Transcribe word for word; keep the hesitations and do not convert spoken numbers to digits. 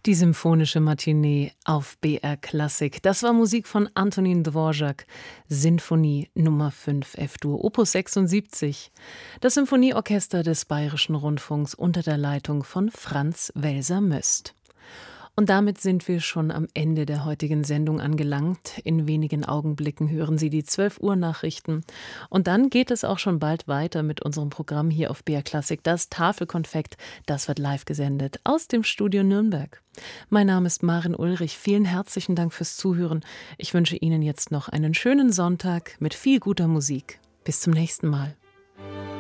Die symphonische Matinee auf B R Klassik. Das war Musik von Antonín Dvořák, Sinfonie Nummer fünf F-Dur, Opus sechsundsiebzig. Das Symphonieorchester des Bayerischen Rundfunks unter der Leitung von Franz Welser-Möst. Und damit sind wir schon am Ende der heutigen Sendung angelangt. In wenigen Augenblicken hören Sie die zwölf Uhr Nachrichten. Und dann geht es auch schon bald weiter mit unserem Programm hier auf B R Klassik. Das Tafelkonfekt, das wird live gesendet aus dem Studio Nürnberg. Mein Name ist Maren Ulrich. Vielen herzlichen Dank fürs Zuhören. Ich wünsche Ihnen jetzt noch einen schönen Sonntag mit viel guter Musik. Bis zum nächsten Mal.